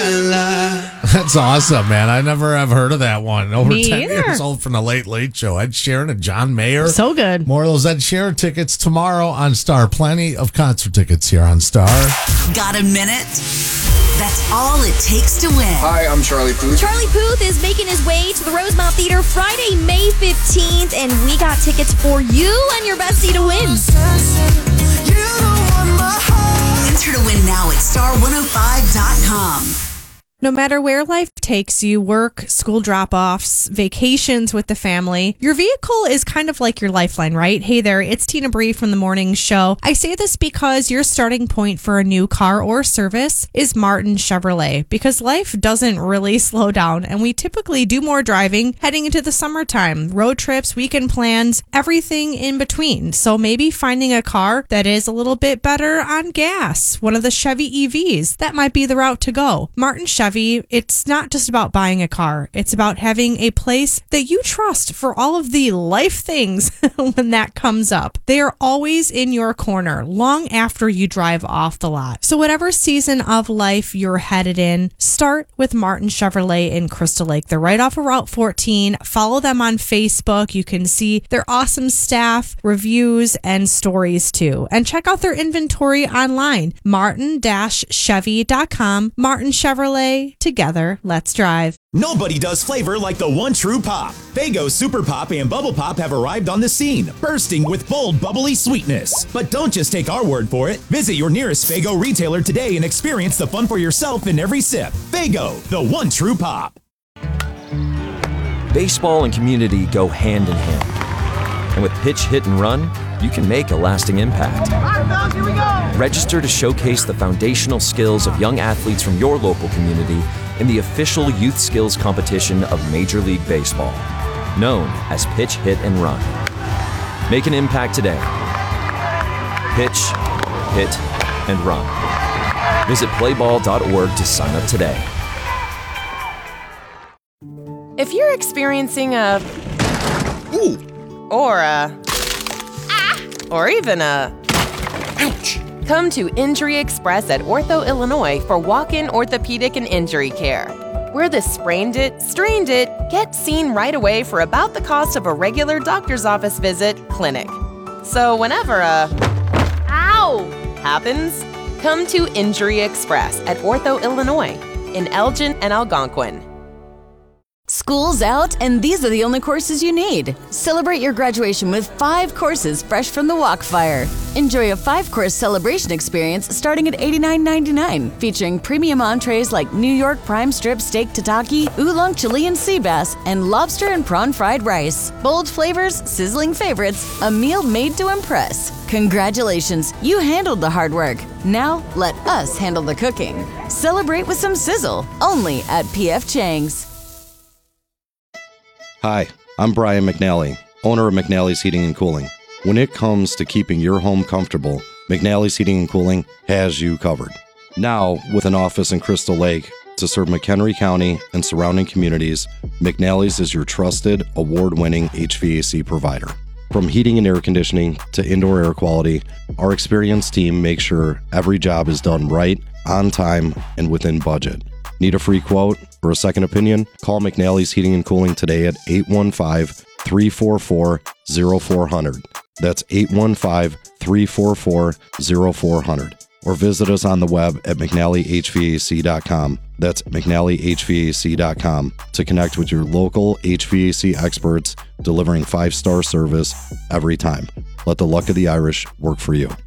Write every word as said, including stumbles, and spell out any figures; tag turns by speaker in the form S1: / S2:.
S1: That's awesome, man. I never have heard of that one. Over
S2: Me
S1: ten
S2: either.
S1: years old from the Late Late Show. Ed Sheeran and John Mayer.
S2: So good.
S1: More of those Ed Sheeran tickets tomorrow on Star. Plenty of concert tickets here on Star.
S3: Got a minute? That's all it takes to win.
S4: Hi, I'm Charlie Puth.
S5: Charlie Puth is making his way to the Rosemont Theater Friday, May fifteenth, and we got tickets for you and your bestie to win.
S3: Enter to win now at star one oh five dot com.
S2: No matter where life takes you, work, school drop-offs, vacations with the family, your vehicle is kind of like your lifeline, right? Hey there, it's Tina Bree from The Morning Show. I say this because your starting point for a new car or service is Martin Chevrolet, because life doesn't really slow down, and we typically do more driving heading into the summertime, road trips, weekend plans, everything in between. So maybe finding a car that is a little bit better on gas, one of the Chevy E Vs, that might be the route to go. Martin Chevrolet Chevy, it's not just about buying a car. It's about having a place that you trust for all of the life things when that comes up. They are always in your corner long after you drive off the lot. So whatever season of life you're headed in, start with Martin Chevrolet in Crystal Lake. They're right off of Route fourteen. Follow them on Facebook. You can see their awesome staff, reviews, and stories too. And check out their inventory online, martin dash chevy dot com. Martin Chevrolet. Together, let's drive.
S6: Nobody does flavor like the one true pop. Faygo Super Pop and Bubble Pop have arrived on the scene, bursting with bold, bubbly sweetness. But don't just take our word for it. Visit your nearest Faygo retailer today and experience the fun for yourself in every sip. Faygo, the one true pop.
S7: Baseball and community go hand in hand. And with Pitch, Hit, and Run, you can make a lasting impact. Here we go. Register to showcase the foundational skills of young athletes from your local community in the official youth skills competition of Major League Baseball, known as Pitch, Hit, and Run. Make an impact today. Pitch, Hit, and Run. Visit play ball dot org to sign up today.
S8: If you're experiencing a
S4: Ooh.
S8: or a ah, or even a ouch, come to Injury Express at Ortho Illinois for walk-in orthopedic and injury care. We're the sprained it, strained it, get seen right away for about the cost of a regular doctor's office visit clinic. So whenever a ow happens, come to Injury Express at Ortho Illinois in Elgin and Algonquin.
S9: School's out, and these are the only courses you need. Celebrate your graduation with five courses fresh from the Walkfire. Enjoy a five-course celebration experience starting at eighty-nine ninety-nine, featuring premium entrees like New York prime strip steak tataki, oolong Chilean sea bass, and lobster and prawn fried rice. Bold flavors, sizzling favorites, a meal made to impress. Congratulations, you handled the hard work. Now let us handle the cooking. Celebrate with some sizzle, only at P F Chang's.
S10: Hi, I'm Brian McNally, owner of McNally's Heating and Cooling. When it comes to keeping your home comfortable, McNally's Heating and Cooling has you covered. Now, with an office in Crystal Lake to serve McHenry County and surrounding communities, McNally's is your trusted, award-winning H V A C provider. From heating and air conditioning to indoor air quality, our experienced team makes sure every job is done right, on time, and within budget. Need a free quote or a second opinion? Call McNally's Heating and Cooling today at eight one five, three four four, zero four zero zero. That's eight one five, three four four, zero four zero zero. Or visit us on the web at mcnally h v a c dot com. That's mcnally h v a c dot com to connect with your local H V A C experts delivering five-star service every time. Let the luck of the Irish work for you.